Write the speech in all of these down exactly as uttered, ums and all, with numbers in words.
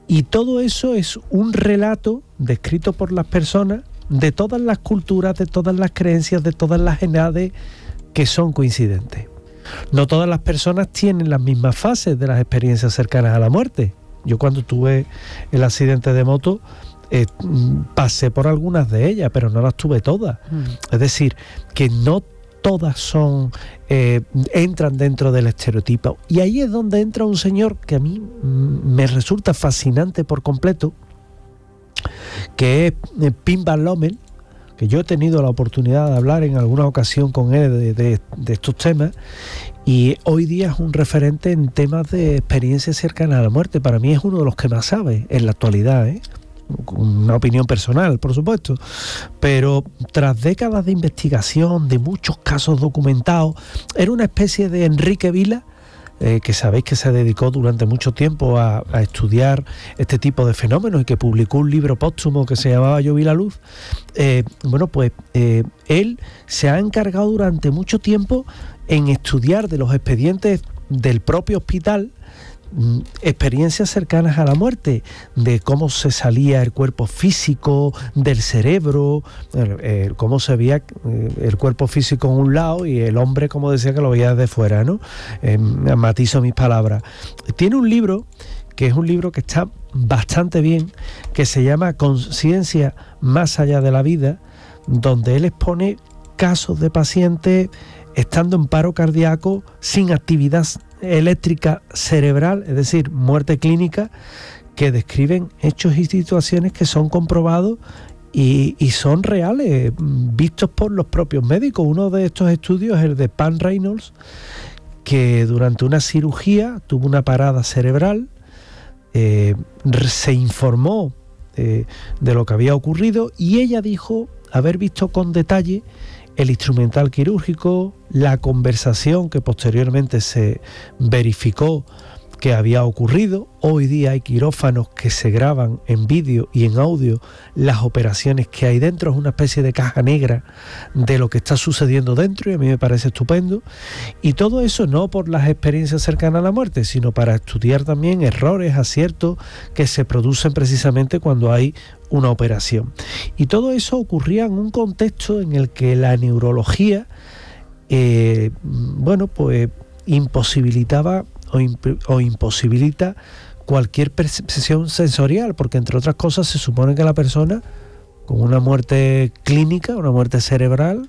Y todo eso es un relato descrito por las personas de todas las culturas, de todas las creencias, de todas las edades que son coincidentes. No todas las personas tienen las mismas fases de las experiencias cercanas a la muerte. Yo cuando tuve el accidente de moto eh, pasé por algunas de ellas, pero no las tuve todas. Mm. Es decir, que no todas son eh, entran dentro del estereotipo. Y ahí es donde entra un señor que a mí me resulta fascinante por completo, que es Pim Van Lommel, que yo he tenido la oportunidad de hablar en alguna ocasión con él de, de, de estos temas, y hoy día es un referente en temas de experiencias cercanas a la muerte. Para mí es uno de los que más sabe en la actualidad, ¿eh? Una opinión personal, por supuesto, pero tras décadas de investigación, de muchos casos documentados, era una especie de Enrique Vila, eh, que sabéis que se dedicó durante mucho tiempo a, a estudiar este tipo de fenómenos y que publicó un libro póstumo que se llamaba Yo vi la luz. Eh, bueno, pues eh, él se ha encargado durante mucho tiempo en estudiar de los expedientes del propio hospital experiencias cercanas a la muerte, de cómo se salía el cuerpo físico del cerebro, el, el, cómo se veía el cuerpo físico en un lado y el hombre, como decía, que lo veía desde fuera, ¿no? Eh, matizo mis palabras. Tiene un libro que es un libro que está bastante bien, que se llama Conciencia más allá de la vida, donde él expone casos de pacientes estando en paro cardíaco sin actividad eléctrica cerebral, es decir, muerte clínica, que describen hechos y situaciones que son comprobados y, y son reales, vistos por los propios médicos. Uno de estos estudios es el de Pam Reynolds, que durante una cirugía tuvo una parada cerebral, eh, se informó eh, de lo que había ocurrido y ella dijo haber visto con detalle el instrumental quirúrgico, la conversación que posteriormente se verificó que había ocurrido. Hoy día hay quirófanos que se graban en vídeo y en audio las operaciones que hay dentro. Es una especie de caja negra de lo que está sucediendo dentro y a mí me parece estupendo. Y todo eso no por las experiencias cercanas a la muerte, sino para estudiar también errores, aciertos que se producen precisamente cuando hay una operación. Y todo eso ocurría en un contexto en el que la neurología eh, bueno, pues imposibilitaba o, imp- o imposibilita cualquier percepción sensorial, porque entre otras cosas se supone que la persona con una muerte clínica, una muerte cerebral,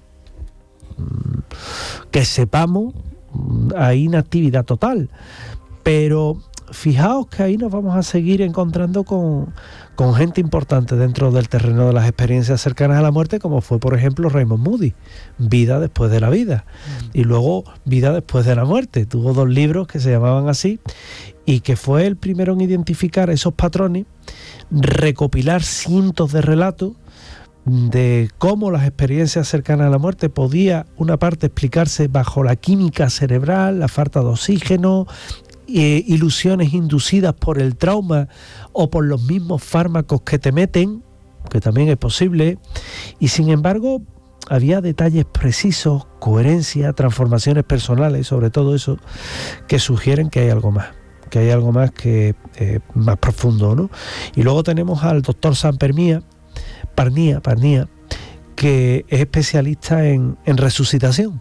que sepamos, hay inactividad total. Pero fijaos que ahí nos vamos a seguir encontrando con, con gente importante dentro del terreno de las experiencias cercanas a la muerte, como fue, por ejemplo, Raymond Moody, Vida después de la vida, mm. y luego Vida después de la muerte. Tuvo dos libros que se llamaban así, y que fue el primero en identificar esos patrones, recopilar cientos de relatos de cómo las experiencias cercanas a la muerte podía, una parte, explicarse bajo la química cerebral, la falta de oxígeno, Eh, ilusiones inducidas por el trauma o por los mismos fármacos que te meten, que también es posible, y sin embargo había detalles precisos, coherencia, transformaciones personales, sobre todo eso, que sugieren que hay algo más, que hay algo más que eh, más profundo, ¿no? Y luego tenemos al doctor Sam Parnia, Parnia, Parnia, que es especialista en, en resucitación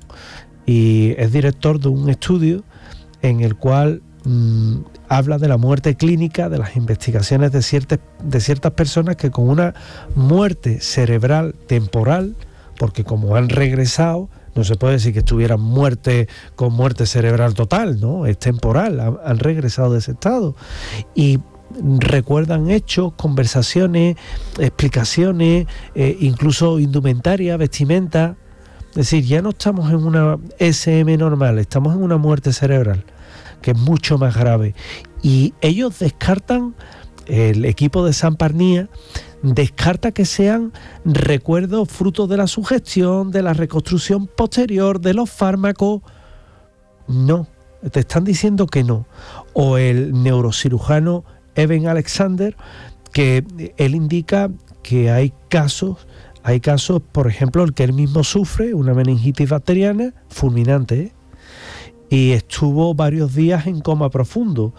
y es director de un estudio en el cual mmm, habla de la muerte clínica, de las investigaciones de ciertas, de ciertas personas que con una muerte cerebral temporal, porque como han regresado, no se puede decir que estuvieran muerte con muerte cerebral total, ¿no? Es temporal, han, han regresado de ese estado. Y recuerdan hechos, conversaciones, explicaciones, eh, incluso indumentaria, vestimenta. Es decir, ya no estamos en una S M normal, estamos en una muerte cerebral, que es mucho más grave. Y ellos descartan, el equipo de Sam Parnia descarta que sean recuerdos fruto de la sugestión, de la reconstrucción posterior, de los fármacos. No, te están diciendo que no. O el neurocirujano Eben Alexander, que él indica que hay casos Hay casos, por ejemplo, el que él mismo sufre, una meningitis bacteriana fulminante, ¿eh? Y estuvo varios días en coma profundo.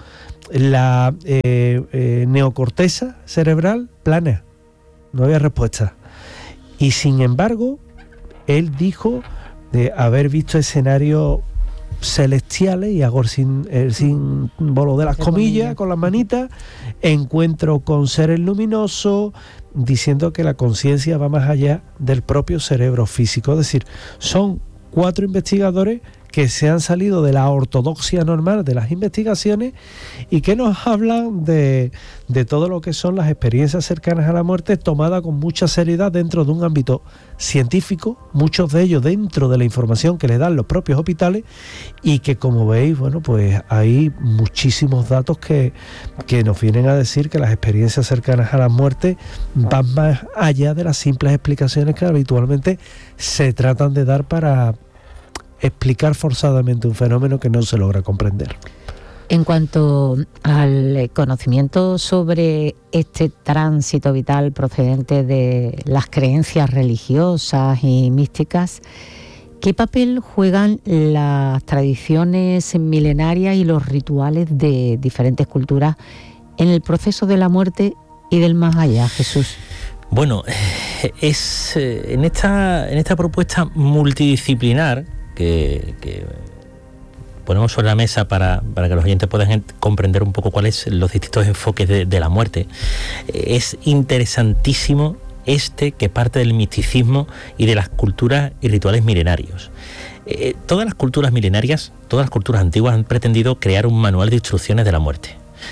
la eh, eh, neocorteza cerebral plana, no había respuesta. Y sin embargo, él dijo de haber visto escenarios celestiales, y hago sin, el símbolo de las comillas con las manitas, encuentro con seres luminosos, diciendo que la conciencia va más allá del propio cerebro físico. Es decir, son cuatro investigadores que se han salido de la ortodoxia normal de las investigaciones y que nos hablan de, de todo lo que son las experiencias cercanas a la muerte, tomadas con mucha seriedad dentro de un ámbito científico, muchos de ellos dentro de la información que le dan los propios hospitales, y que, como veis, bueno, pues hay muchísimos datos que, que nos vienen a decir que las experiencias cercanas a la muerte van más allá de las simples explicaciones que habitualmente se tratan de dar para explicar forzadamente un fenómeno que no se logra comprender. En cuanto al conocimiento sobre este tránsito vital procedente de las creencias religiosas y místicas, ¿qué papel juegan las tradiciones milenarias y los rituales de diferentes culturas en el proceso de la muerte y del más allá, Jesús? Bueno, es en esta, en esta propuesta multidisciplinar Que, que ponemos sobre la mesa para, para que los oyentes puedan comprender un poco cuáles son los distintos enfoques de, de la muerte. Es interesantísimo este que parte del misticismo y de las culturas y rituales milenarios. Eh, todas las culturas milenarias, todas las culturas antiguas han pretendido crear un manual de instrucciones de la muerte.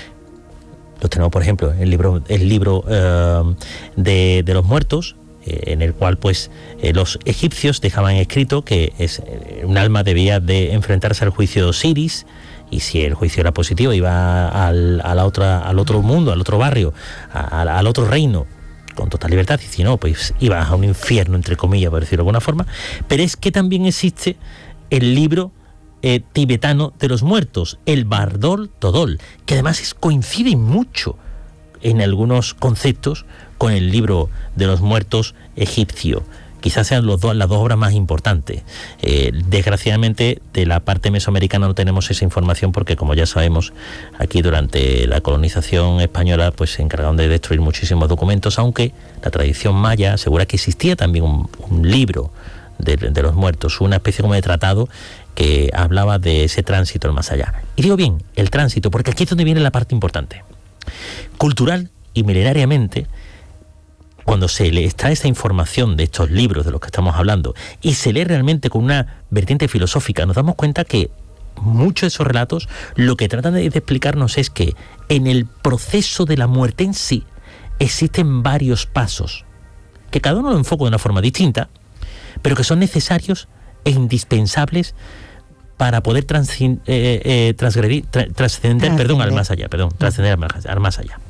Los tenemos, por ejemplo, el libro, el libro eh, de, de los muertos, en el cual pues eh, los egipcios dejaban escrito que es, eh, un alma debía de enfrentarse al juicio de Osiris, y si el juicio era positivo iba al, a la otra, al otro mundo, al otro barrio, a, a, al otro reino con total libertad, y si no, pues iba a un infierno, entre comillas, por decirlo de alguna forma. Pero es que también existe el libro eh, tibetano de los muertos, el Bardol Todol, que además es, coincide mucho en algunos conceptos con el libro de los muertos egipcio. Quizás sean los dos, las dos obras más importantes. Eh, desgraciadamente, de la parte mesoamericana no tenemos esa información porque, como ya sabemos, aquí durante la colonización española pues se encargaron de destruir muchísimos documentos, aunque la tradición maya asegura que existía también un, un libro de, de los muertos, una especie como de tratado que hablaba de ese tránsito al más allá. Y digo bien, el tránsito, porque aquí es donde viene la parte importante. Cultural y milenariamente, cuando se le extrae esta información de estos libros de los que estamos hablando y se lee realmente con una vertiente filosófica, nos damos cuenta que muchos de esos relatos lo que tratan de explicarnos es que en el proceso de la muerte en sí existen varios pasos, que cada uno lo enfoca de una forma distinta, pero que son necesarios e indispensables para poder trans, eh, eh, transgredir, tra, trascender, perdón, al más allá, perdón, trascender al más, al más allá.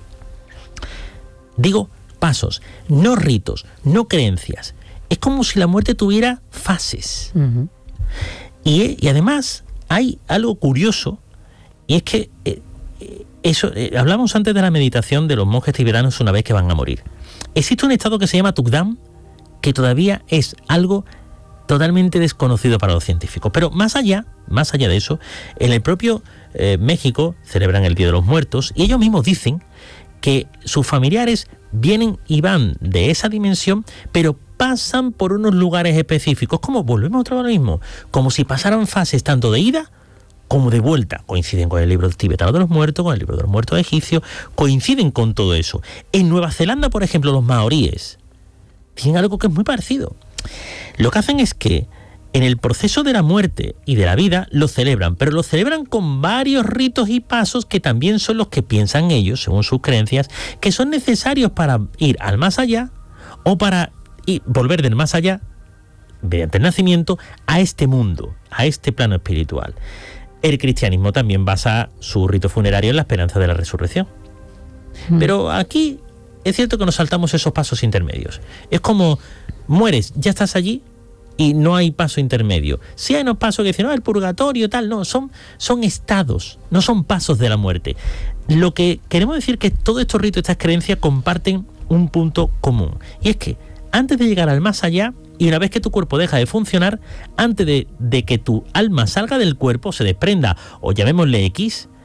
Digo pasos, no ritos, no creencias. Es como si la muerte tuviera fases. Uh-huh. Y, y además hay algo curioso, y es que eh, eso eh, hablamos antes de la meditación de los monjes tibetanos una vez que van a morir. Existe un estado que se llama Tukdam, que todavía es algo totalmente desconocido para los científicos. Pero más allá, más allá de eso, en el propio eh, México celebran el Día de los Muertos, y ellos mismos dicen que sus familiares vienen y van de esa dimensión, pero pasan por unos lugares específicos. Como volvemos otra vez a lo mismo, como si pasaran fases tanto de ida como de vuelta. Coinciden con el libro tibetano de los muertos, con el libro de los muertos egipcios, coinciden con todo eso. En Nueva Zelanda, por ejemplo, los maoríes tienen algo que es muy parecido. Lo que hacen es que en el proceso de la muerte y de la vida lo celebran, pero lo celebran con varios ritos y pasos que también son los que piensan ellos, según sus creencias, que son necesarios para ir al más allá o para ir, volver del más allá, mediante el nacimiento, a este mundo, a este plano espiritual. El cristianismo también basa su rito funerario en la esperanza de la resurrección. Mm. Pero aquí es cierto que nos saltamos esos pasos intermedios. Es como mueres, ya estás allí, y no hay paso intermedio. Sí hay unos pasos que dicen, no, el purgatorio, tal, no, son, son estados, no son pasos de la muerte. Lo que queremos decir es que todos estos ritos, estas creencias comparten un punto común, y es que antes de llegar al más allá, y una vez que tu cuerpo deja de funcionar, antes de, de que tu alma salga del cuerpo, se desprenda, o llamémosle X,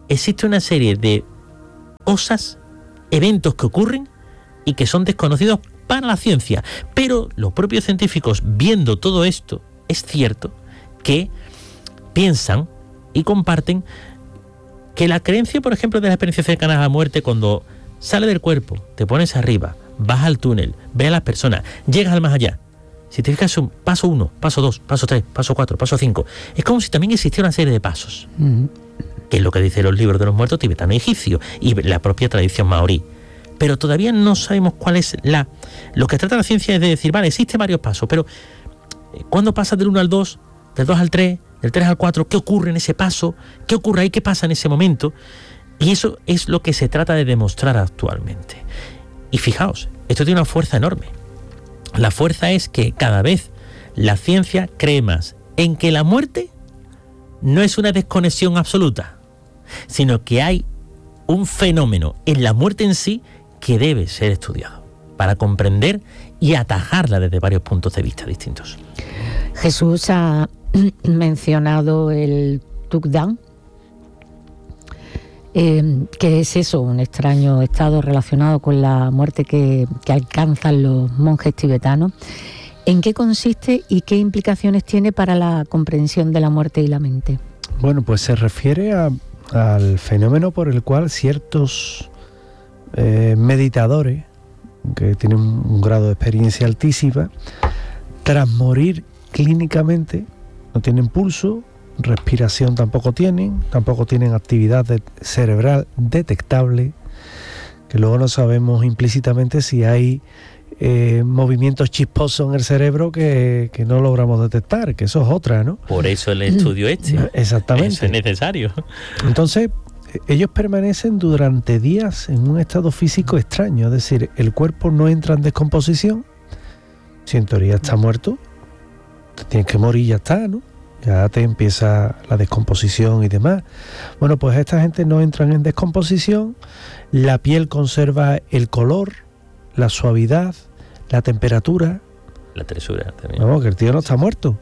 existe una serie de cosas, eventos que ocurren y que son desconocidos para la ciencia. Pero los propios científicos, viendo todo esto, es cierto que piensan y comparten que la creencia, por ejemplo, de la experiencia cercana a la muerte, cuando sale del cuerpo, te pones arriba, vas al túnel, ves a las personas, llegas al más allá. Si te fijas, un paso uno, paso dos, paso tres, paso cuatro, paso cinco. Es como si también existiera una serie de pasos, uh-huh. que es lo que dicen los libros de los muertos tibetanos y egipcios y la propia tradición maorí. Pero todavía no sabemos cuál es la... Lo que trata la ciencia es de decir, vale, existen varios pasos, pero ¿cuándo pasas del uno al dos, del dos al tres, del tres al cuatro? ¿Qué ocurre en ese paso? ¿Qué ocurre ahí? ¿Qué pasa en ese momento? Y eso es lo que se trata de demostrar actualmente. Y fijaos, esto tiene una fuerza enorme. La fuerza es que cada vez la ciencia cree más en que la muerte no es una desconexión absoluta, sino que hay un fenómeno en la muerte en sí que debe ser estudiado para comprender y atajarla desde varios puntos de vista distintos. Jesús ha mencionado el Tukdang. Eh, ¿Qué es eso? Un extraño estado relacionado con la muerte que, que alcanzan los monjes tibetanos. ¿En qué consiste y qué implicaciones tiene para la comprensión de la muerte y la mente? Bueno, pues se refiere a, al fenómeno por el cual ciertos eh, meditadores, que tienen un, un grado de experiencia altísima, tras morir clínicamente, no tienen pulso, respiración tampoco tienen, tampoco tienen actividad de cerebral detectable, que luego no sabemos implícitamente si hay eh, movimientos chisposos en el cerebro que, que no logramos detectar, que eso es otra, ¿no? Por eso el estudio este. Exactamente. Eso es necesario. Entonces, ellos permanecen durante días en un estado físico extraño, es decir, el cuerpo no entra en descomposición, si en teoría está muerto, te tienes que morir y ya está, ¿no? Ya te empieza la descomposición y demás. Bueno, pues esta gente no entran en descomposición, la piel conserva el color, la suavidad, la temperatura. La tersura también. Vamos, que el tío no está muerto.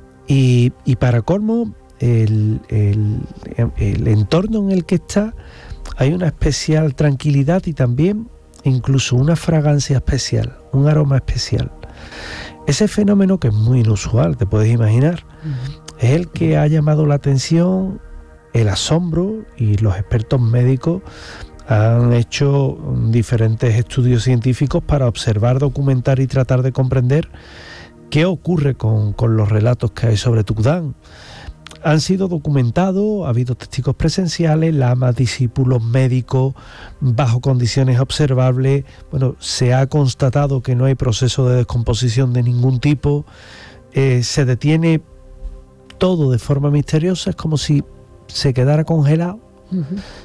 Y, y para colmo, el, el, el entorno en el que está, hay una especial tranquilidad y también incluso una fragancia especial, un aroma especial. Ese fenómeno, que es muy inusual, te puedes imaginar, uh-huh. es el que ha llamado la atención, el asombro, y los expertos médicos han hecho diferentes estudios científicos para observar, documentar y tratar de comprender qué ocurre con, con los relatos que hay sobre Tukdang. Han sido documentados, ha habido testigos presenciales, lamas, discípulos, médicos, bajo condiciones observables. Bueno, se ha constatado que no hay proceso de descomposición de ningún tipo. Eh, se detiene todo de forma misteriosa, es como si se quedara congelado. Uh-huh.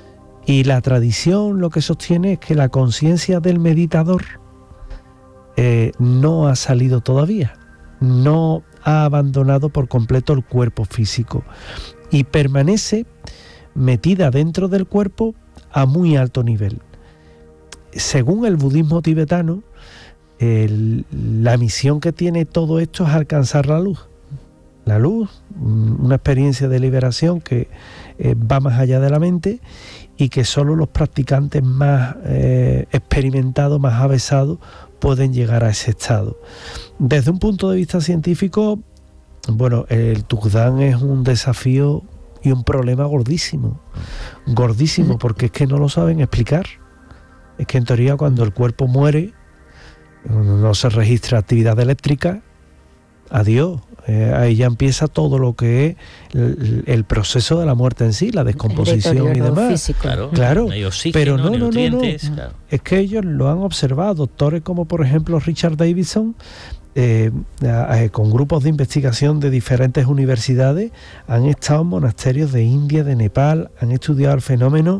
Y la tradición lo que sostiene es que la conciencia del meditador eh, no ha salido todavía, no ha abandonado por completo el cuerpo físico y permanece metida dentro del cuerpo a muy alto nivel. Según el budismo tibetano, el, la misión que tiene todo esto es alcanzar la luz. La luz, una experiencia de liberación que eh, va más allá de la mente y que solo los practicantes más eh, experimentados, más avesados, pueden llegar a ese estado. Desde un punto de vista científico, bueno, el Tukdang es un desafío y un problema gordísimo, gordísimo, porque es que no lo saben explicar. Es que en teoría cuando el cuerpo muere, no se registra actividad eléctrica, adiós. Eh, ahí ya empieza todo lo que es el, el proceso de la muerte en sí, la descomposición y demás. Físico. Claro, claro, no hay oxígeno, pero no, ni no, nutrientes, no, no. Claro. Es que ellos lo han observado, doctores como por ejemplo Richard Davidson, eh, eh, con grupos de investigación de diferentes universidades, han estado en monasterios de India, de Nepal, han estudiado el fenómeno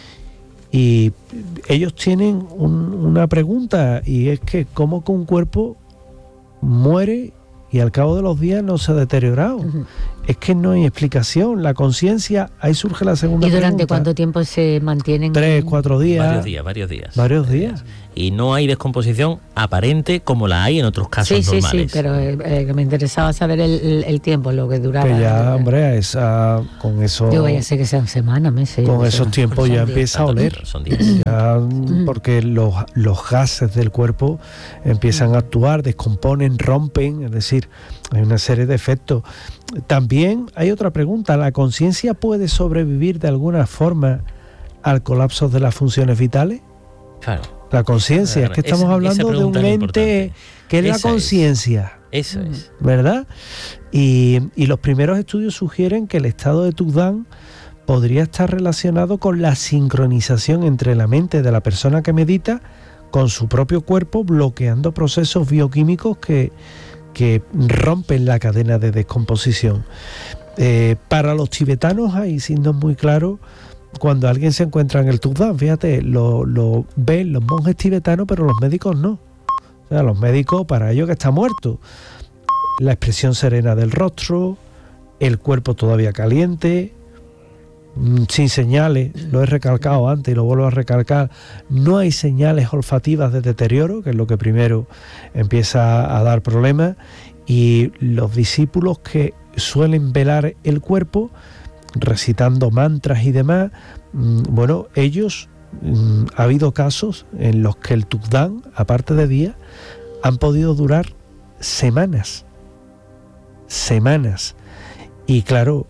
y ellos tienen un, una pregunta, y es que cómo que un cuerpo muere y al cabo de los días no se ha deteriorado. Uh-huh. es que no hay explicación. La conciencia, ahí surge la segunda pregunta. ¿Y durante pregunta. cuánto tiempo se mantienen? Tres, cuatro días. Varios días, varios días. Varios días. Y no hay descomposición aparente como la hay en otros casos sí, normales. Sí, sí, pero eh, me interesaba saber el, el, el tiempo, lo que duraba. Que ya, hombre, esa, con eso... Yo vaya a ser que sean semanas, meses. Con esos tiempos ya empieza a oler. Son días. Ya, porque los, los gases del cuerpo empiezan a actuar, descomponen, rompen, es decir, hay una serie de efectos. También hay otra pregunta, ¿la conciencia puede sobrevivir de alguna forma al colapso de las funciones vitales? Claro. La conciencia, Claro, es que estamos esa, hablando esa de un ente que es esa la conciencia. Es. Eso es. ¿Verdad? Y, y los primeros estudios sugieren que el estado de Tugdán podría estar relacionado con la sincronización entre la mente de la persona que medita con su propio cuerpo, bloqueando procesos bioquímicos que, que rompen la cadena de descomposición. Eh, para los tibetanos hay signos muy claros cuando alguien se encuentra en el Tugdán. Fíjate, lo, lo ven los monjes tibetanos, pero los médicos no. O sea, los médicos, para ellos que está muerto. La expresión serena del rostro, el cuerpo todavía caliente, sin señales, lo he recalcado antes y lo vuelvo a recalcar, no hay señales olfativas de deterioro, que es lo que primero empieza a dar problemas, y los discípulos que suelen velar el cuerpo, recitando mantras y demás, bueno, ellos, ha habido casos en los que el Tugdán, aparte de días, han podido durar semanas, semanas, y claro,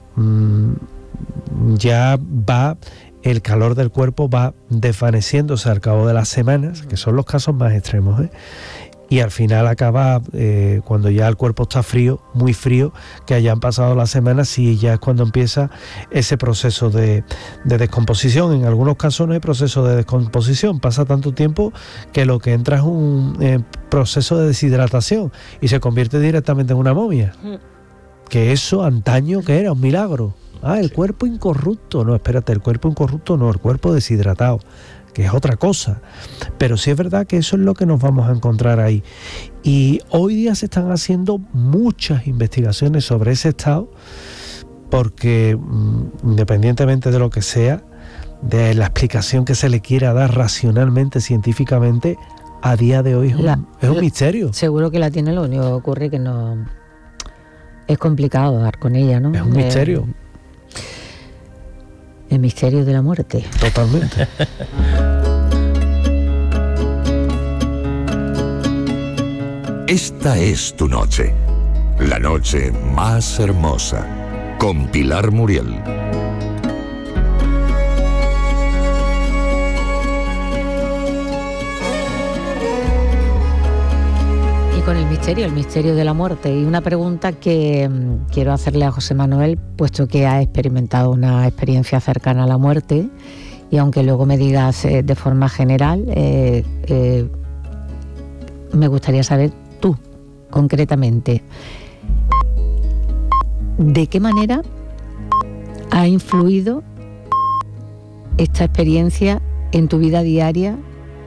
ya va, el calor del cuerpo va desvaneciéndose al cabo de las semanas, que son los casos más extremos, ¿eh? Y al final acaba, eh, cuando ya el cuerpo está frío, muy frío, que hayan pasado las semanas, y ya es cuando empieza ese proceso de, de descomposición. En algunos casos no hay proceso de descomposición, pasa tanto tiempo que lo que entra es un eh, proceso de deshidratación y se convierte directamente en una momia. Que eso antaño que era un milagro. Ah, el cuerpo incorrupto. No, espérate, el cuerpo incorrupto no, el cuerpo deshidratado, que es otra cosa. Pero sí es verdad que eso es lo que nos vamos a encontrar ahí. Y hoy día se están haciendo muchas investigaciones sobre ese estado, porque mmm, independientemente de lo que sea, de la explicación que se le quiera dar racionalmente, científicamente, a día de hoy es un, la, es un misterio. Seguro que la tiene, lo único que ocurre que no... Es complicado dar con ella, ¿no? Es un eh, misterio. El misterio de la muerte. Totalmente. Esta es tu noche, la noche más hermosa, con Pilar Muriel. Con el misterio, el misterio de la muerte. Y una pregunta que mmm, quiero hacerle a José Manuel, puesto que ha experimentado una experiencia cercana a la muerte, y aunque luego me digas eh, de forma general, eh, eh, me gustaría saber tú, concretamente, ¿de qué manera ha influido esta experiencia en tu vida diaria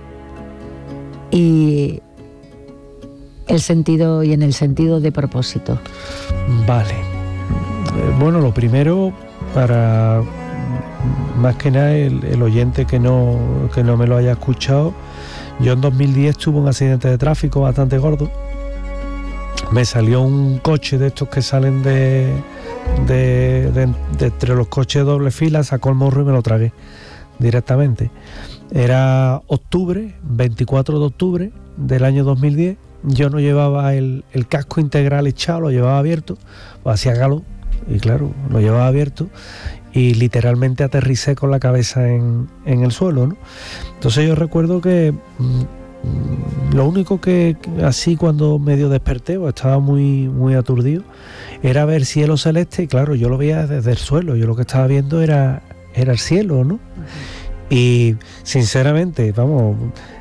y el sentido y en el sentido de propósito? Vale. Eh, bueno, lo primero, para más que nada el, el oyente que no, que no me lo haya escuchado, yo en dos mil diez tuve un accidente de tráfico bastante gordo. Me salió un coche de estos que salen de, de, de, de entre los coches de doble fila, sacó el morro y me lo tragué directamente. Era octubre, veinticuatro de octubre del año dos mil diez. Yo no llevaba el, el casco integral echado, lo llevaba abierto, pues hacía calor, y claro, lo llevaba abierto, y literalmente aterricé con la cabeza en, en el suelo, ¿no? Entonces yo recuerdo que mmm, lo único que así cuando medio desperté, pues estaba muy, muy aturdido, era ver cielo celeste, y claro, yo lo veía desde el suelo, yo lo que estaba viendo era, era el cielo, ¿no? Uh-huh. Y sinceramente, vamos,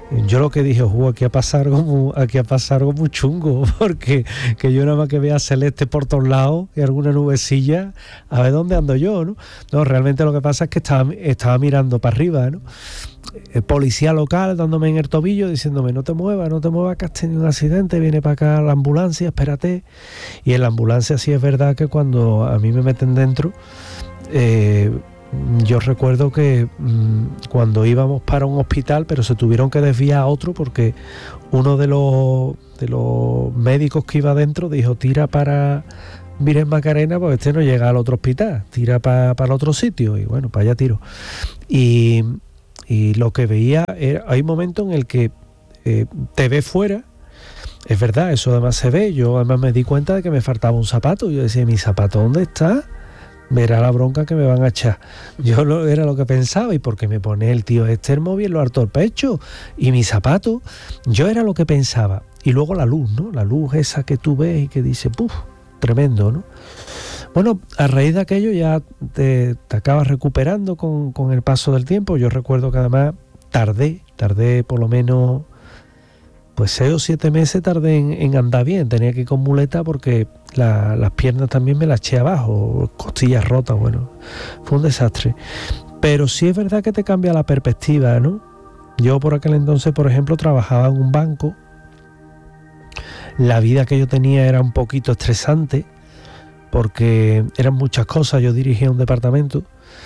yo lo que dije, uh, aquí ha pasado algo muy, aquí ha pasado algo muy chungo, porque que yo nada más que vea celeste por todos lados y alguna nubecilla, a ver dónde ando yo, ¿no? No, realmente lo que pasa es que estaba, estaba mirando para arriba, ¿no? El policía local dándome en el tobillo, diciéndome, no te muevas, no te muevas, que has tenido un accidente, viene para acá la ambulancia, espérate. Y en la ambulancia sí es verdad que cuando a mí me meten dentro, eh, yo recuerdo que mmm, cuando íbamos para un hospital, pero se tuvieron que desviar a otro porque uno de los, de los médicos que iba dentro dijo, tira para Virgen Macarena, pues este no llega al otro hospital, tira para pa el otro sitio, y bueno, para allá tiro. Y, y lo que veía, era, hay un momento en el que eh, te ves fuera, es verdad, eso además se ve, yo además me di cuenta de que me faltaba un zapato, yo decía, ¿mi zapato dónde está? Verá la bronca que me van a echar. Yo lo, era lo que pensaba, y porque me pone el tío este el móvil, lo harto el pecho, y mi zapato, yo era lo que pensaba. Y luego la luz, ¿no? La luz esa que tú ves y que dice, ¡puf! Tremendo, ¿no? Bueno, a raíz de aquello ya te, te acabas recuperando con, con el paso del tiempo. Yo recuerdo que además tardé, tardé por lo menos pues seis o siete meses tardé en, en andar bien. Tenía que ir con muleta porque la, las piernas también me las eché abajo, costillas rotas, bueno, fue un desastre. Pero sí es verdad que te cambia la perspectiva, ¿no? Yo por aquel entonces, por ejemplo, trabajaba en un banco. La vida que yo tenía era un poquito estresante porque eran muchas cosas. Yo dirigía un departamento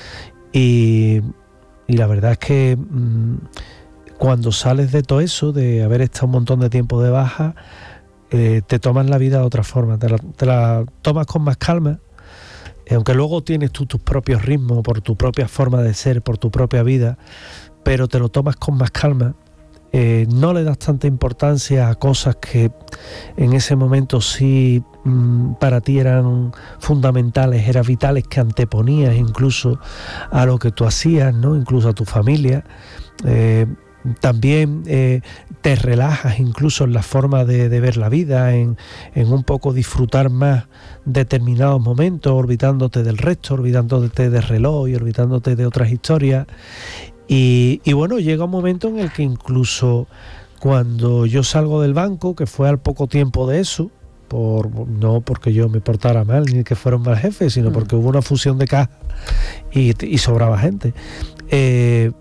y, y la verdad es que mmm, cuando sales de todo eso, de haber estado un montón de tiempo de baja, eh, te tomas la vida de otra forma, te la, te la tomas con más calma, eh, aunque luego tienes tú tus propios ritmos, por tu propia forma de ser, por tu propia vida, pero te lo tomas con más calma. Eh, no le das tanta importancia a cosas que en ese momento sí mmm, para ti eran fundamentales, eran vitales, que anteponías incluso a lo que tú hacías, ¿no? Incluso a tu familia. Eh, También eh, te relajas incluso en la forma de, de ver la vida, en, en un poco disfrutar más determinados momentos, olvidándote del resto, olvidándote del reloj y olvidándote de otras historias. Y, y bueno, llega un momento en el que incluso cuando yo salgo del banco, que fue al poco tiempo de eso, por, no porque yo me portara mal ni que fuera un mal jefe, sino porque hubo una fusión de caja y, y sobraba gente. Eh,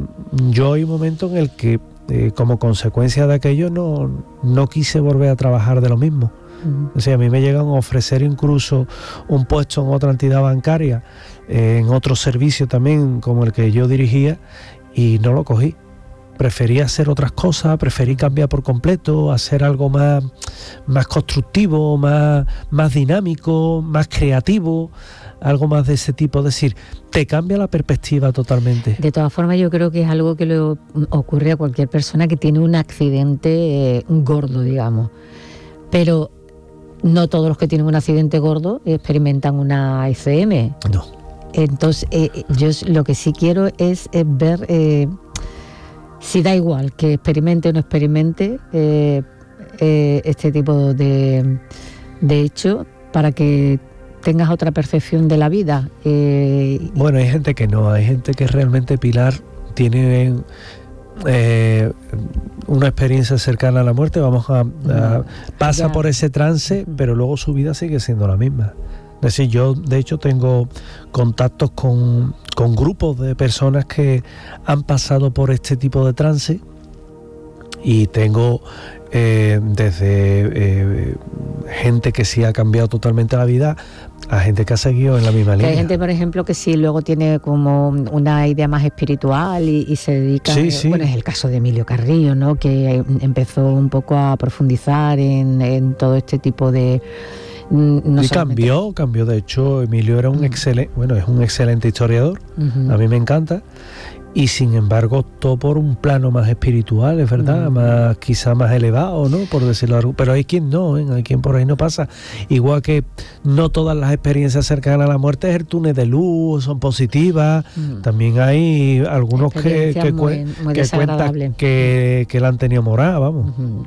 yo hay un momento en el que eh, como consecuencia de aquello no, no quise volver a trabajar de lo mismo. Uh-huh. O sea, a mí me llegan a ofrecer incluso un puesto en otra entidad bancaria, eh, en otro servicio también como el que yo dirigía, y no lo cogí. Preferí hacer otras cosas, preferí cambiar por completo, hacer algo más, más constructivo, más, más dinámico, más creativo, algo más de ese tipo. Es decir, te cambia la perspectiva totalmente. De todas formas, yo creo que es algo que le ocurre a cualquier persona que tiene un accidente eh, gordo, digamos. Pero no todos los que tienen un accidente gordo experimentan una A C M. No. Entonces, eh, yo lo que sí quiero es, es ver... Eh, si da igual que experimente o no experimente eh, eh, este tipo de, de hecho, para que tengas otra percepción de la vida. Eh, bueno, hay gente que no, hay gente que realmente, Pilar, tiene eh, una experiencia cercana a la muerte, vamos a, a pasa ya por ese trance, pero luego su vida sigue siendo la misma. Es decir, yo de hecho tengo contactos con, con grupos de personas que han pasado por este tipo de trance, y tengo eh, desde eh, gente que sí ha cambiado totalmente la vida a gente que ha seguido en la misma línea. Hay gente, por ejemplo, que sí luego tiene como una idea más espiritual y, y se dedica... Sí, sí. Bueno, es el caso de Emilio Carrillo, ¿no? Que empezó un poco a profundizar en, en todo este tipo de... No y cambió, cambió. De hecho, Emilio era un uh-huh. excelente, bueno, es un excelente historiador. Uh-huh. A mí me encanta. Y sin embargo, optó por un plano más espiritual, es verdad, uh-huh. más quizá más elevado, ¿no? Por decirlo algo. Pero hay quien no, ¿eh? Hay quien por ahí no pasa. Igual que no todas las experiencias cercanas a la muerte es el túnel de luz, son positivas. Uh-huh. También hay algunos que, que, muy, muy que cuentan que, que la han tenido morada, vamos. Uh-huh.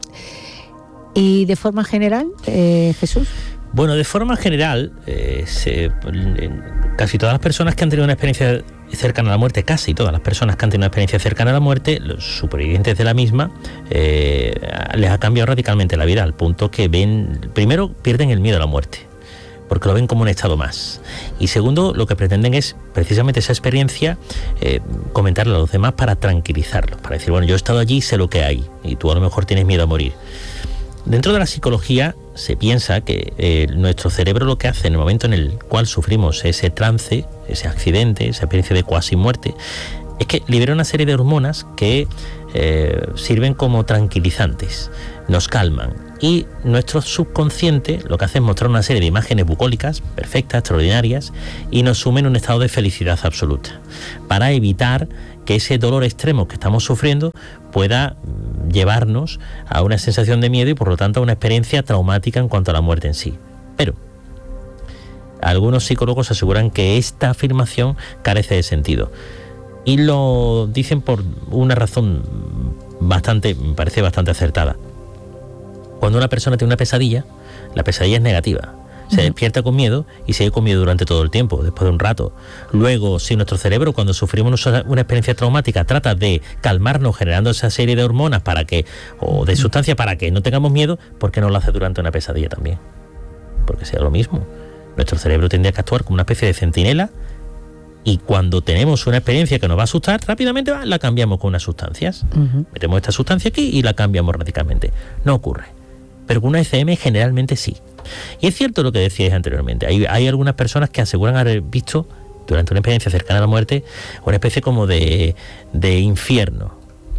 Y de forma general, eh, Jesús. Bueno, de forma general, eh, se, casi todas las personas que han tenido una experiencia cercana a la muerte, casi todas las personas que han tenido una experiencia cercana a la muerte, los supervivientes de la misma, eh, les ha cambiado radicalmente la vida, al punto que ven, primero pierden el miedo a la muerte, porque lo ven como un estado más. Y segundo, lo que pretenden es precisamente esa experiencia, eh, comentarla a los demás para tranquilizarlos, para decir, bueno, yo he estado allí, sé lo que hay, y tú a lo mejor tienes miedo a morir. Dentro de la psicología se piensa que eh, nuestro cerebro lo que hace en el momento en el cual sufrimos ese trance, ese accidente, esa experiencia de cuasi muerte, es que libera una serie de hormonas que eh, sirven como tranquilizantes, nos calman. Y nuestro subconsciente lo que hace es mostrar una serie de imágenes bucólicas perfectas, extraordinarias, y nos sume en un estado de felicidad absoluta, para evitar que ese dolor extremo que estamos sufriendo pueda llevarnos a una sensación de miedo y por lo tanto a una experiencia traumática en cuanto a la muerte en sí. Pero algunos psicólogos aseguran que esta afirmación carece de sentido, y lo dicen por una razón bastante, me parece bastante acertada. Cuando una persona tiene una pesadilla, la pesadilla es negativa. Se despierta con miedo y sigue con miedo durante todo el tiempo, después de un rato. Luego, si nuestro cerebro, cuando sufrimos una experiencia traumática, trata de calmarnos generando esa serie de hormonas para que, o de sustancias para que no tengamos miedo, ¿por qué no lo hace durante una pesadilla también? Porque sea lo mismo. Nuestro cerebro tendría que actuar como una especie de centinela, y cuando tenemos una experiencia que nos va a asustar, rápidamente va, la cambiamos con unas sustancias. Uh-huh. Metemos esta sustancia aquí y la cambiamos radicalmente. No ocurre. Pero con una E C M generalmente sí. Y es cierto lo que decíais anteriormente. Hay, hay algunas personas que aseguran haber visto durante una experiencia cercana a la muerte una especie como de, de infierno.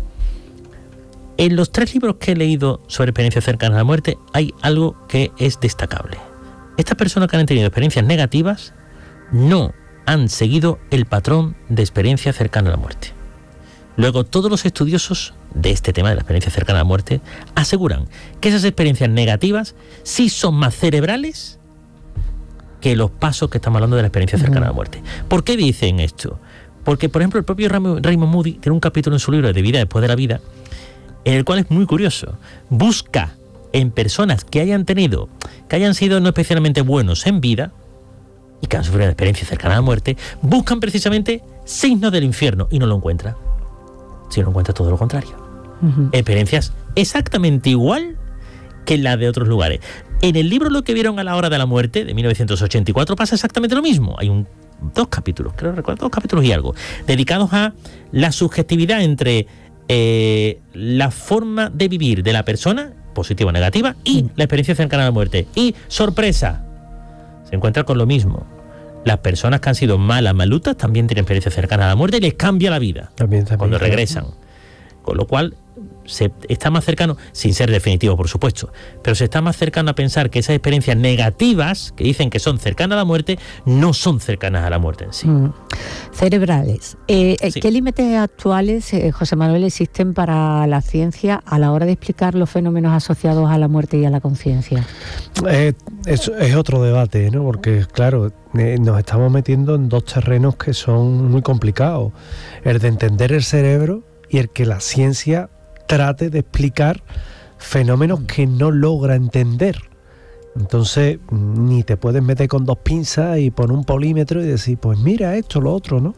En los tres libros que he leído sobre experiencias cercanas a la muerte hay algo que es destacable. Estas personas que han tenido experiencias negativas no han seguido el patrón de experiencia cercana a la muerte. Luego, todos los estudiosos de este tema de la experiencia cercana a la muerte aseguran que esas experiencias negativas sí son más cerebrales que los pasos que estamos hablando de la experiencia cercana a la muerte. ¿Por qué dicen esto? Porque, por ejemplo, el propio Raymond Moody tiene un capítulo en su libro de Vida después de la vida, en el cual es muy curioso. Busca en personas que hayan tenido, que hayan sido no especialmente buenos en vida y que han sufrido una experiencia cercana a la muerte, buscan precisamente signos del infierno y no lo encuentra. Si no encuentra todo lo contrario. Uh-huh. Experiencias exactamente igual que las de otros lugares. En el libro Lo que vieron a la hora de la muerte, de mil novecientos ochenta y cuatro, pasa exactamente lo mismo. Hay un, dos capítulos, creo recuerdo, dos capítulos y algo, dedicados a la subjetividad entre eh, la forma de vivir de la persona, positiva o negativa, y uh-huh. la experiencia cercana a la muerte. Y, sorpresa, se encuentra con lo mismo. Las personas que han sido malas, malutas, también tienen experiencia cercana a la muerte y les cambia la vida también, también, cuando claro. regresan. Con lo cual, se está más cercano, sin ser definitivo, por supuesto, pero se está más cercano a pensar que esas experiencias negativas, que dicen que son cercanas a la muerte, no son cercanas a la muerte en sí. Mm. Cerebrales. Eh, sí. ¿Qué límites actuales, eh, José Manuel, existen para la ciencia a la hora de explicar los fenómenos asociados a la muerte y a la conciencia? Eh, es, es otro debate, ¿no? Porque, claro, eh, nos estamos metiendo en dos terrenos que son muy complicados. El de entender el cerebro y el que la ciencia trate de explicar fenómenos que no logra entender. Entonces, ni te puedes meter con dos pinzas y poner un polímetro y decir, pues mira esto, lo otro, ¿no?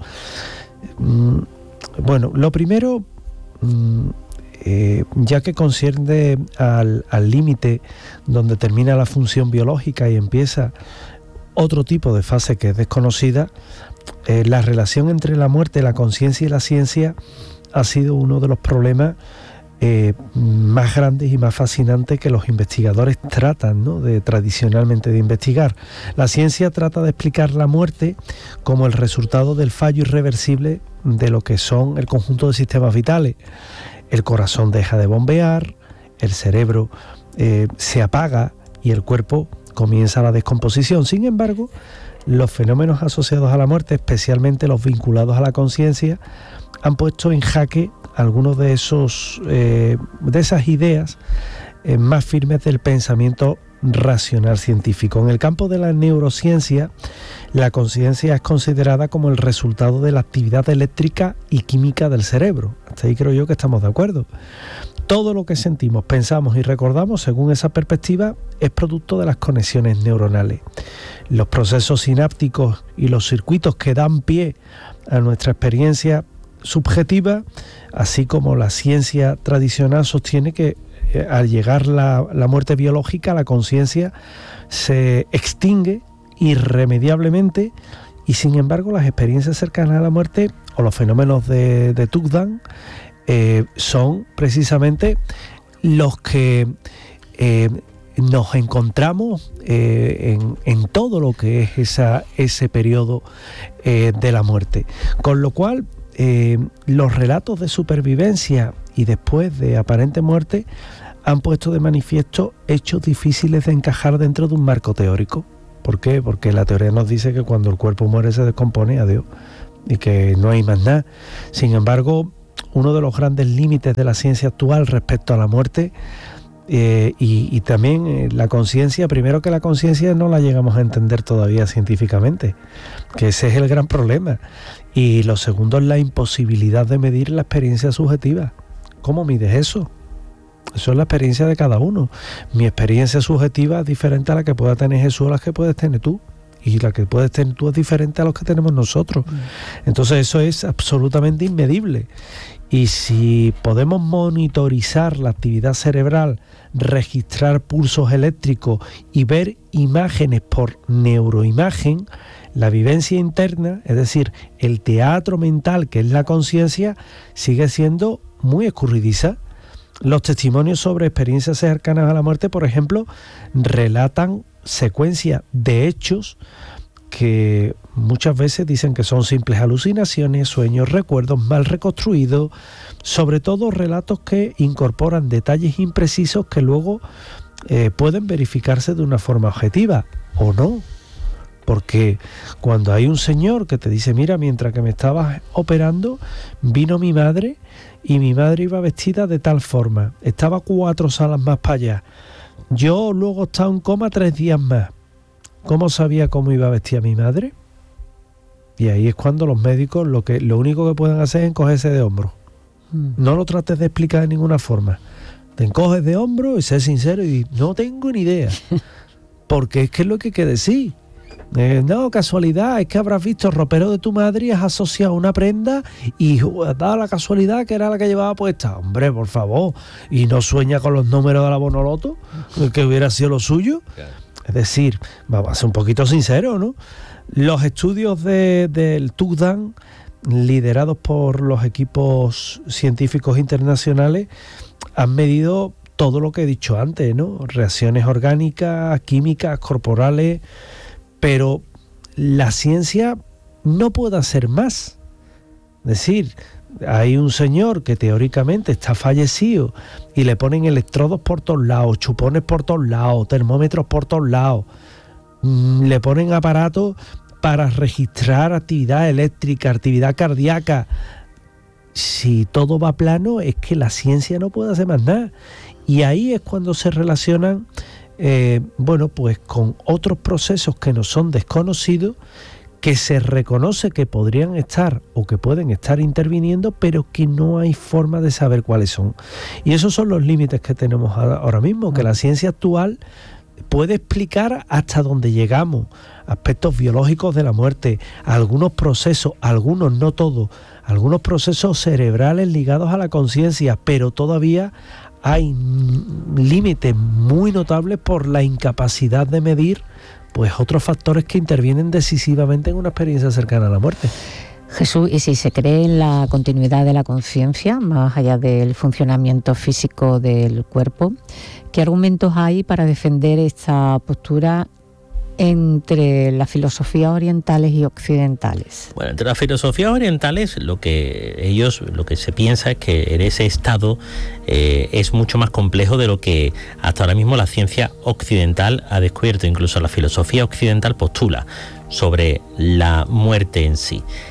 Bueno, lo primero, eh, ya que concierne al al límite donde termina la función biológica y empieza otro tipo de fase que es desconocida, eh, la relación entre la muerte, la conciencia y la ciencia ha sido uno de los problemas eh, más grandes y más fascinantes que los investigadores tratan, ¿no? de tradicionalmente de investigar. La ciencia trata de explicar la muerte como el resultado del fallo irreversible de lo que son el conjunto de sistemas vitales. El corazón deja de bombear, el cerebro eh, se apaga y el cuerpo comienza la descomposición. Sin embargo, los fenómenos asociados a la muerte, especialmente los vinculados a la conciencia, han puesto en jaque algunos de esos eh, de esas ideas eh, más firmes del pensamiento racional científico. En el campo de la neurociencia, la conciencia es considerada como el resultado de la actividad eléctrica y química del cerebro. Hasta ahí creo yo que estamos de acuerdo. Todo lo que sentimos, pensamos y recordamos, según esa perspectiva, es producto de las conexiones neuronales. Los procesos sinápticos y los circuitos que dan pie a nuestra experiencia subjetiva, así como la ciencia tradicional sostiene que eh, al llegar la, la muerte biológica, la conciencia se extingue irremediablemente, y sin embargo las experiencias cercanas a la muerte o los fenómenos de, de Tugdan eh, son precisamente los que eh, nos encontramos eh, en, en todo lo que es esa, ese periodo eh, de la muerte. Con lo cual, eh, los relatos de supervivencia y después de aparente muerte han puesto de manifiesto hechos difíciles de encajar dentro de un marco teórico. ¿Por qué? Porque la teoría nos dice que cuando el cuerpo muere se descompone, adiós, y que no hay más nada. Sin embargo, uno de los grandes límites de la ciencia actual respecto a la muerte eh, y, y también eh, la conciencia, primero que la conciencia no la llegamos a entender todavía científicamente, que ese es el gran problema. Y lo segundo es la imposibilidad de medir la experiencia subjetiva. ¿Cómo mides eso? Eso es la experiencia de cada uno. Mi experiencia subjetiva es diferente a la que pueda tener Jesús, a la que puedes tener tú. Y la que puedes tener tú es diferente a los que tenemos nosotros. Entonces eso es absolutamente inmedible. Y si podemos monitorizar la actividad cerebral, registrar pulsos eléctricos y ver imágenes por neuroimagen, la vivencia interna, es decir, el teatro mental que es la conciencia, sigue siendo muy escurridiza. Los testimonios sobre experiencias cercanas a la muerte, por ejemplo, relatan secuencias de hechos que muchas veces dicen que son simples alucinaciones, sueños, recuerdos mal reconstruidos, sobre todo relatos que incorporan detalles imprecisos que luego eh, pueden verificarse de una forma objetiva o no. Porque cuando hay un señor que te dice, mira, mientras que me estabas operando, vino mi madre y mi madre iba vestida de tal forma, estaba cuatro salas más para allá, yo luego estaba en coma tres días más. ¿Cómo sabía cómo iba vestida mi madre? Y ahí es cuando los médicos lo que lo único que pueden hacer es encogerse de hombros. Mm. No lo trates de explicar de ninguna forma. Te encoges de hombros y sé sincero y dices, no tengo ni idea. Porque es que es lo que hay que decir. Eh, no, casualidad, es que habrás visto el ropero de tu madre y has asociado una prenda y has dado la casualidad que era la que llevaba puesta. Hombre, por favor, y no sueña con los números de la Bonoloto, que hubiera sido lo suyo. Claro. Es decir, vamos a ser un poquito sinceros, ¿no? Los estudios de, del Tugdan, liderados por los equipos científicos internacionales, han medido todo lo que he dicho antes, ¿no? Reacciones orgánicas, químicas, corporales. Pero la ciencia no puede hacer más. Es decir, hay un señor que teóricamente está fallecido y le ponen electrodos por todos lados, chupones por todos lados, termómetros por todos lados, le ponen aparatos para registrar actividad eléctrica, actividad cardíaca. Si todo va plano, es que la ciencia no puede hacer más nada. Y ahí es cuando se relacionan Eh, bueno, pues con otros procesos que no son desconocidos, que se reconoce que podrían estar o que pueden estar interviniendo, pero que no hay forma de saber cuáles son. Y esos son los límites que tenemos ahora mismo, que la ciencia actual puede explicar hasta dónde llegamos, aspectos biológicos de la muerte, algunos procesos, algunos, no todos, algunos procesos cerebrales ligados a la conciencia, pero todavía hay límites muy notables por la incapacidad de medir pues otros factores que intervienen decisivamente en una experiencia cercana a la muerte. Jesús, ¿y si se cree en la continuidad de la conciencia, más allá del funcionamiento físico del cuerpo, qué argumentos hay para defender esta postura entre las filosofías orientales y occidentales? Bueno, entre las filosofías orientales lo que ellos, lo que se piensa es que en ese estado eh, es mucho más complejo de lo que hasta ahora mismo la ciencia occidental ha descubierto. Incluso la filosofía occidental postula sobre la muerte en sí.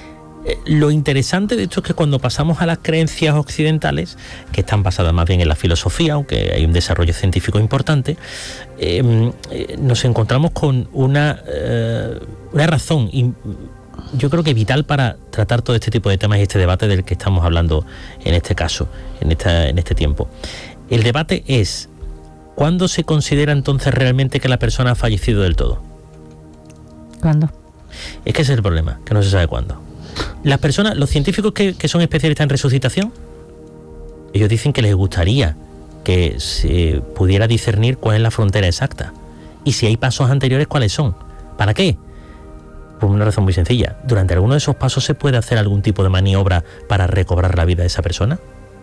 Eh, lo interesante de esto es que cuando pasamos a las creencias occidentales, que están basadas más bien en la filosofía, aunque hay un desarrollo científico importante, eh, eh, nos encontramos con una, eh, una razón, y yo creo que vital para tratar todo este tipo de temas y este debate del que estamos hablando en este caso, en, esta, en este tiempo. El debate es, ¿cuándo se considera entonces realmente que la persona ha fallecido del todo? ¿Cuándo? Es que ese es el problema, que no se sabe cuándo. Las personas, los científicos que, que son especialistas en resucitación, ellos dicen que les gustaría que se pudiera discernir cuál es la frontera exacta. Y si hay pasos anteriores, ¿cuáles son? ¿Para qué? Por una razón muy sencilla. ¿Durante alguno de esos pasos se puede hacer algún tipo de maniobra para recobrar la vida de esa persona?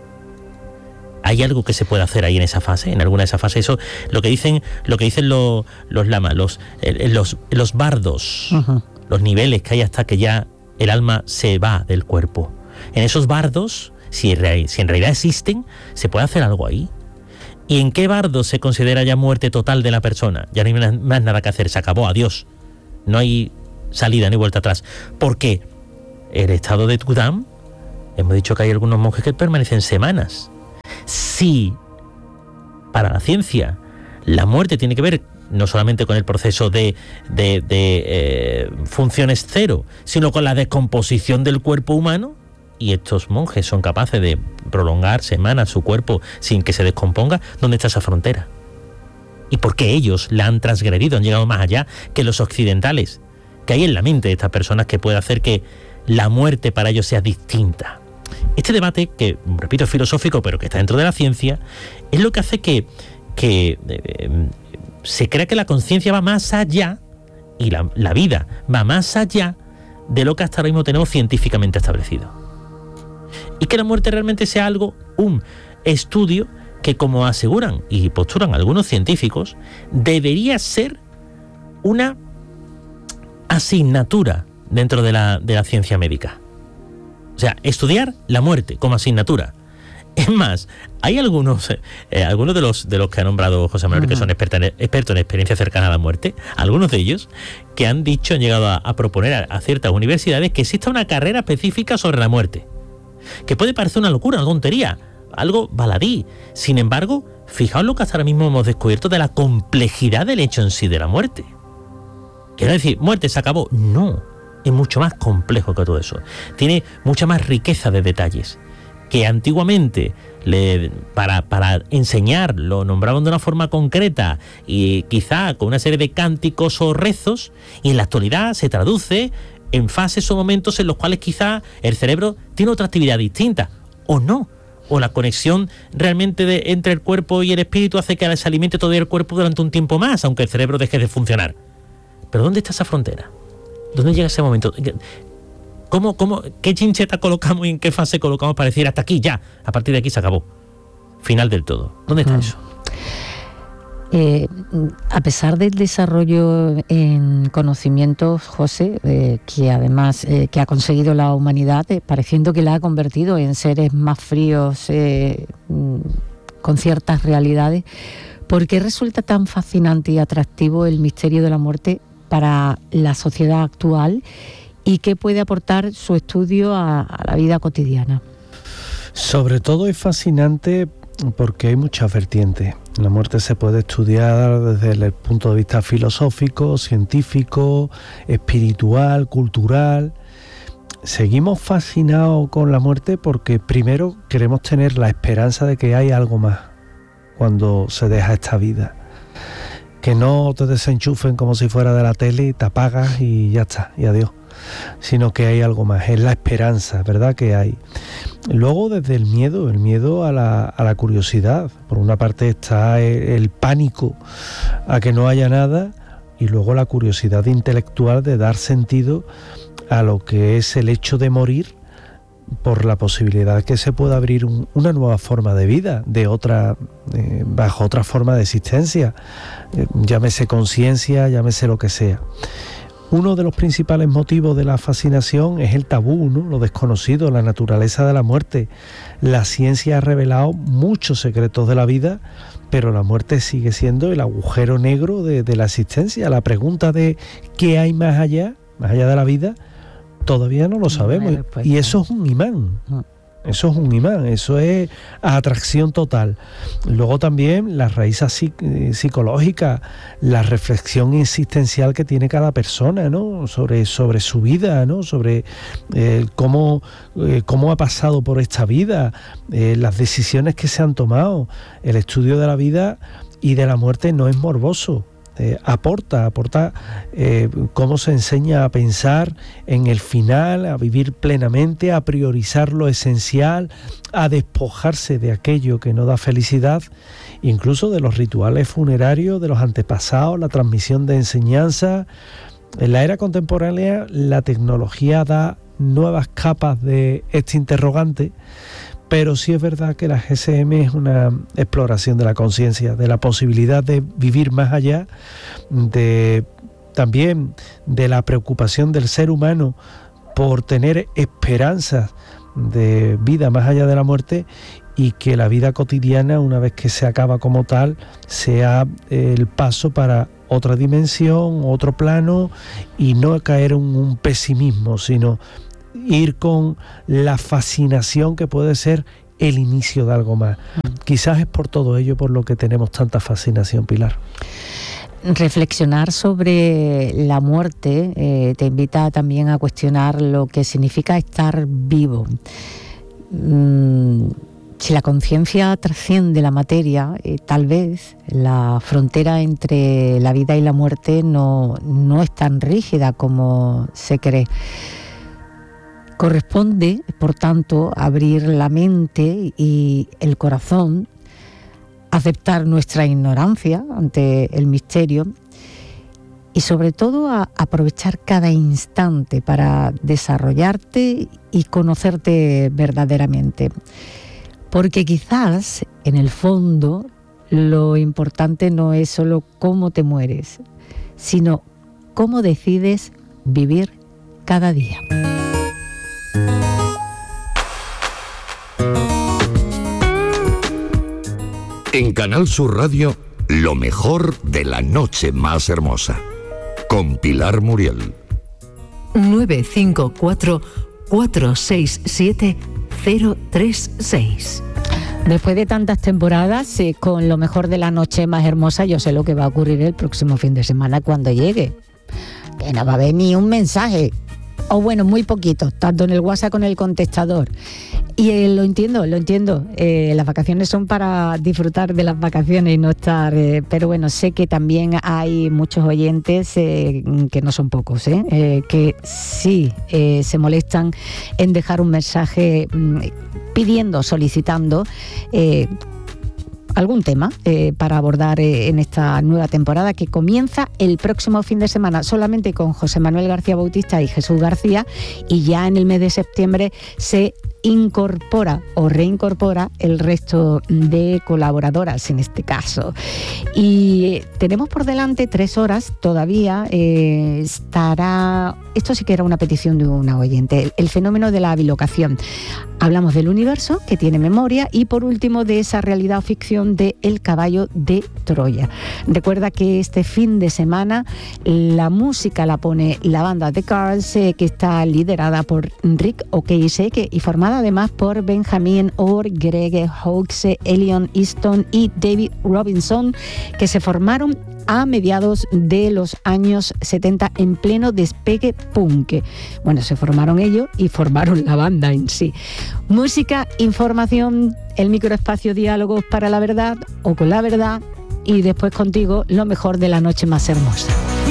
¿Hay algo que se puede hacer ahí en esa fase? En alguna de esas fases. Eso, lo que dicen, lo que dicen los, los lamas, los, eh, los, los bardos, uh-huh. los niveles que hay hasta que ya el alma se va del cuerpo. En esos bardos, si, si en realidad existen, ¿se puede hacer algo ahí? ¿Y en qué bardo se considera ya muerte total de la persona? Ya no hay más nada que hacer, se acabó, adiós. No hay salida ni vuelta atrás. Porque el estado de Tudam, hemos dicho que hay algunos monjes que permanecen semanas. Si para la ciencia la muerte tiene que ver no solamente con el proceso de, de, de eh, funciones cero, sino con la descomposición del cuerpo humano, y estos monjes son capaces de prolongar semanas su cuerpo sin que se descomponga, ¿dónde está esa frontera? ¿Y por qué ellos la han transgredido, han llegado más allá que los occidentales? ¿Qué hay en la mente de estas personas que puede hacer que la muerte para ellos sea distinta? Este debate, que repito es filosófico, pero que está dentro de la ciencia, es lo que hace que, que eh, se crea que la conciencia va más allá, y la, la vida va más allá de lo que hasta ahora mismo tenemos científicamente establecido. Y que la muerte realmente sea algo, un estudio que, como aseguran y postulan algunos científicos, debería ser una asignatura dentro de la, de la ciencia médica. O sea, estudiar la muerte como asignatura. Es más, hay algunos eh, algunos de los de los que ha nombrado José Manuel, uh-huh. que son expertos en, expertos en experiencia cercana a la muerte, algunos de ellos que han dicho, han llegado a, a proponer a, a ciertas universidades que exista una carrera específica sobre la muerte. Que puede parecer una locura, una tontería, algo baladí. Sin embargo, fijaos lo que hasta ahora mismo hemos descubierto de la complejidad del hecho en sí de la muerte. Quiero decir, muerte, se acabó. No, es mucho más complejo que todo eso. Tiene mucha más riqueza de detalles. Que antiguamente, le, para, para enseñar, lo nombraban de una forma concreta y quizá con una serie de cánticos o rezos, y en la actualidad se traduce en fases o momentos en los cuales quizá el cerebro tiene otra actividad distinta, o no, o la conexión realmente de, entre el cuerpo y el espíritu hace que se alimente todavía el cuerpo durante un tiempo más, aunque el cerebro deje de funcionar. Pero ¿dónde está esa frontera? ¿Dónde llega ese momento? ¿Cómo, cómo, ¿Qué chincheta colocamos y en qué fase colocamos para decir hasta aquí, ya, a partir de aquí se acabó? Final del todo. ¿Dónde está mm. eso? Eh, a pesar del desarrollo en conocimientos, José, eh, que además eh, que ha conseguido la humanidad, eh, pareciendo que la ha convertido en seres más fríos, eh, con ciertas realidades, ¿por qué resulta tan fascinante y atractivo el misterio de la muerte para la sociedad actual? ¿Y qué puede aportar su estudio a, a la vida cotidiana? Sobre todo es fascinante porque hay muchas vertientes. La muerte se puede estudiar desde el punto de vista filosófico, científico, espiritual, cultural. Seguimos fascinados con la muerte porque primero queremos tener la esperanza de que hay algo más cuando se deja esta vida. Que no te desenchufen como si fuera de la tele y te apagas y ya está, y adiós. Sino que hay algo más, es la esperanza, ¿verdad? Que hay. Luego desde el miedo, el miedo a la, a la curiosidad. Por una parte está el, el pánico a que no haya nada, y luego la curiosidad intelectual de dar sentido a lo que es el hecho de morir, por la posibilidad de que se pueda abrir un, una nueva forma de vida, de otra, eh, bajo otra forma de existencia, eh, llámese conciencia, llámese lo que sea. Uno de los principales motivos de la fascinación es el tabú, ¿no? Lo desconocido, la naturaleza de la muerte. La ciencia ha revelado muchos secretos de la vida, pero la muerte sigue siendo el agujero negro de, de la existencia. La pregunta de ¿qué hay más allá, más allá de la vida? Todavía no lo sabemos. Bueno, pues, y eso es un imán. Ah. Eso es un imán, eso es atracción total. Luego también las raíces psicológicas, la reflexión existencial que tiene cada persona, ¿no? Sobre, sobre su vida, ¿no? Sobre eh, cómo, eh, cómo ha pasado por esta vida, eh, las decisiones que se han tomado. El estudio de la vida y de la muerte no es morboso. Eh, aporta, aporta eh, cómo se enseña a pensar en el final, a vivir plenamente, a priorizar lo esencial, a despojarse de aquello que no da felicidad, incluso de los rituales funerarios, de los antepasados, la transmisión de enseñanza. En la era contemporánea la tecnología da nuevas capas de este interrogante, pero sí es verdad que la G S M es una exploración de la conciencia, de la posibilidad de vivir más allá, de también de la preocupación del ser humano por tener esperanzas de vida más allá de la muerte, y que la vida cotidiana, una vez que se acaba como tal, sea el paso para otra dimensión, otro plano, y no caer en un pesimismo, sino ir con la fascinación que puede ser el inicio de algo más. Quizás es por todo ello por lo que tenemos tanta fascinación, Pilar. Reflexionar sobre la muerte eh, te invita también a cuestionar lo que significa estar vivo. Mm, si la conciencia trasciende la materia, eh, tal vez la frontera entre la vida y la muerte no, no es tan rígida como se cree. Corresponde, por tanto, abrir la mente y el corazón, aceptar nuestra ignorancia ante el misterio y sobre todo a aprovechar cada instante para desarrollarte y conocerte verdaderamente. Porque quizás, en el fondo, lo importante no es solo cómo te mueres, sino cómo decides vivir cada día. En Canal Sur Radio, lo mejor de la noche más hermosa, con Pilar Muriel. nueve cinco cuatro, cuatro seis siete, cero tres seis. Después de tantas temporadas, eh, con lo mejor de la noche más hermosa, yo sé lo que va a ocurrir el próximo fin de semana cuando llegue. Que no va a haber ni un mensaje. O bueno, muy poquito, tanto en el WhatsApp como en el contestador. Y eh, lo entiendo, lo entiendo. Eh, las vacaciones son para disfrutar de las vacaciones y no estar... Eh, pero bueno, sé que también hay muchos oyentes, eh, que no son pocos, eh, eh, que sí eh, se molestan en dejar un mensaje mm, pidiendo, solicitando... Eh, algún tema eh, para abordar eh, en esta nueva temporada que comienza el próximo fin de semana solamente con José Manuel García Bautista y Jesús García, y ya en el mes de septiembre se incorpora o reincorpora el resto de colaboradoras en este caso. Y tenemos por delante tres horas todavía. Eh, estará, esto sí que era una petición de una oyente, el, el fenómeno de la bilocación. Hablamos del universo que tiene memoria y por último de esa realidad o ficción de El caballo de Troya. Recuerda que este fin de semana la música la pone la banda The Cars, eh, que está liderada por Rick Ocasek y formada además por Benjamin Orr, Greg Hawkes, Elion Easton y David Robinson, que se formaron a mediados de los años setenta en pleno despegue punk. Bueno, se formaron ellos y formaron la banda en sí. Música, información, el microespacio Diálogos para la Verdad o con la Verdad, y después contigo lo mejor de la noche más hermosa.